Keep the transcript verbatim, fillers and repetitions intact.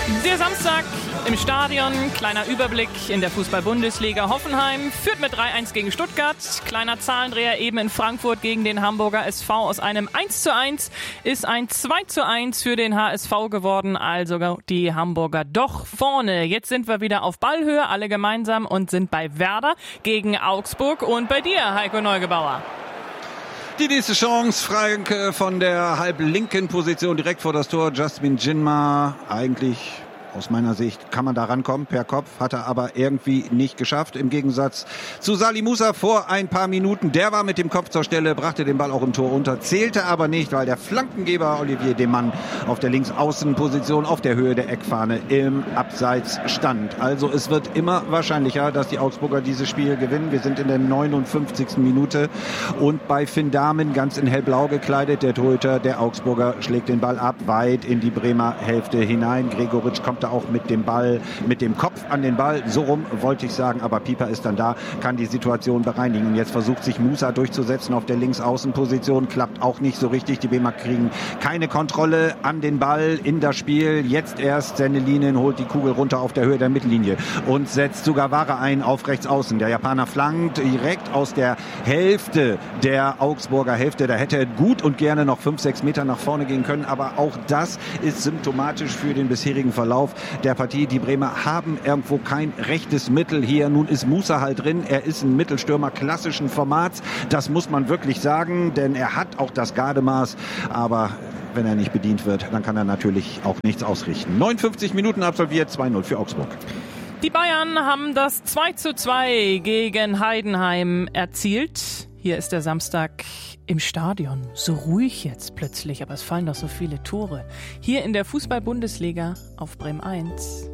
Der Samstag im Stadion, kleiner Überblick in der Fußball-Bundesliga. Hoffenheim führt mit drei eins gegen Stuttgart. Kleiner Zahlendreher eben in Frankfurt gegen den Hamburger S V. Aus einem eins zu eins ist ein zwei zu eins für den H S V geworden. Also die Hamburger doch vorne. Jetzt sind wir wieder auf Ballhöhe, alle gemeinsam, und sind bei Werder gegen Augsburg. Und bei dir, Heiko Neugebauer. Die nächste Chance, Frank, von der halblinken Position direkt vor das Tor. Jasmin Jinma, eigentlich aus meiner Sicht kann man da rankommen per Kopf, hat er aber irgendwie nicht geschafft. Im Gegensatz zu Salih Musa vor ein paar Minuten. Der war mit dem Kopf zur Stelle, brachte den Ball auch im Tor unter, zählte aber nicht, weil der Flankengeber Olivier Demann auf der Linksaußenposition auf der Höhe der Eckfahne im Abseits stand. Also es wird immer wahrscheinlicher, dass die Augsburger dieses Spiel gewinnen. Wir sind in der neunundfünfzigsten Minute und bei Finn Dahmen ganz in hellblau gekleidet. Der Torhüter der Augsburger schlägt den Ball ab, weit in die Bremer Hälfte hinein. Gregoritsch kommt auch mit dem Ball, mit dem Kopf an den Ball, so rum wollte ich sagen, aber Pieper ist dann da, kann die Situation bereinigen. Und jetzt versucht sich Musa durchzusetzen auf der Linksaußenposition, klappt auch nicht so richtig. Die Bremer kriegen keine Kontrolle an den Ball in das Spiel. Jetzt erst Sennelinen holt die Kugel runter auf der Höhe der Mittellinie und setzt Sugawara ein auf rechts außen. Der Japaner flankt direkt aus der Hälfte der Augsburger Hälfte. Da hätte er gut und gerne noch fünf, sechs Meter nach vorne gehen können, aber auch das ist symptomatisch für den bisherigen Verlauf der Partie. Die Bremer haben irgendwo kein rechtes Mittel hier. Nun ist Musa halt drin. Er ist ein Mittelstürmer klassischen Formats. Das muss man wirklich sagen, denn er hat auch das Gardemaß. Aber wenn er nicht bedient wird, dann kann er natürlich auch nichts ausrichten. neunundfünfzig Minuten absolviert, zwei null für Augsburg. Die Bayern haben das zwei zu zwei gegen Heidenheim erzielt. Hier ist der Samstag im Stadion. So ruhig jetzt plötzlich, aber es fallen doch so viele Tore. Hier in der Fußball-Bundesliga auf Bremen eins.